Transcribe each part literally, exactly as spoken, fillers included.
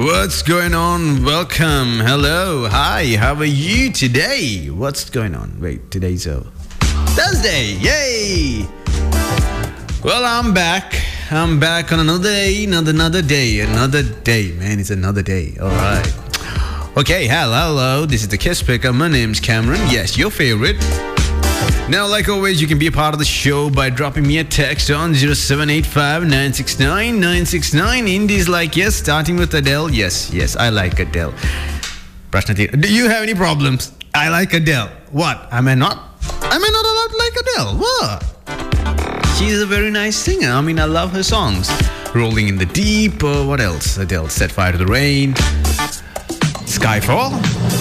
What's going on? Welcome. Hello. Hi. How are you today? What's going on? Wait, today's a Thursday. Yay! Well, I'm back. I'm back on another day, another another day, another day. Man, it's another day. All right. Okay. Hello, hello. This is the Kiss Picker. My name's Cameron. Yes, your favorite. Now, like always, you can be a part of the show by dropping me a text on zero seven eight five nine six nine nine six nine. Indies like yes, starting with Adele. Yes, yes, I like Adele. Prashnathi, do you have any problems? I like Adele. What? Am I not? Am I not allowed to like Adele? What? She's a very nice singer. I mean, I love her songs. Rolling in the Deep, or what else? Adele, Set Fire to the Rain. Skyfall.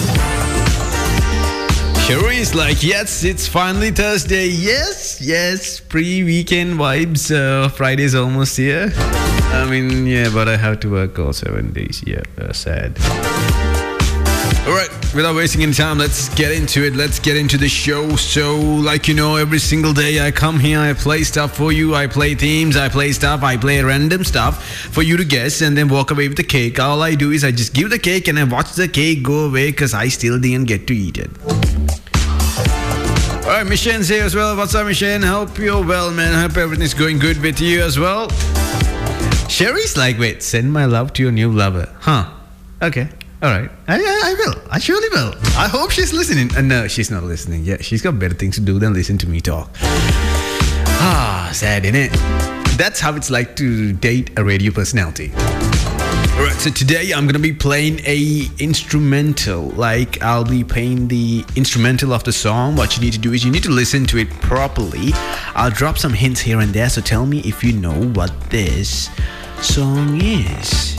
Sherry is like, yes, it's finally Thursday. Yes, yes, pre-weekend vibes. Uh, Friday's almost here. I mean, yeah, but I have to work all seven days. Yeah, uh, sad. All right, without wasting any time, let's get into it. Let's get into the show. So, like you know, every single day I come here, I play stuff for you. I play themes, I play stuff, I play random stuff for you to guess and then walk away with the cake. All I do is I just give the cake and I watch the cake go away because I still didn't get to eat it. Alright, Mishane's here as well. What's up, Mishane? Hope you're well, man. Hope everything's going good with you as well. Sherry's like, wait, send my love to your new lover. Huh. Okay. Alright. I, I, I will. I surely will. I hope she's listening. Uh, no, she's not listening. Yeah, she's got better things to do than listen to me talk. Ah, sad, innit? That's how it's like to date a radio personality. Alright, so today I'm gonna be playing a instrumental. Like, I'll be playing the instrumental of the song. What you need to do is you need to listen to it properly. I'll drop some hints here and there, so tell me if you know what this song is.